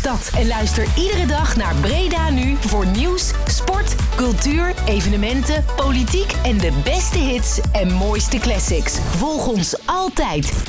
stad. En luister iedere dag naar Breda Nu voor nieuws, sport, cultuur, evenementen, politiek en de beste hits en mooiste classics. Volg ons altijd.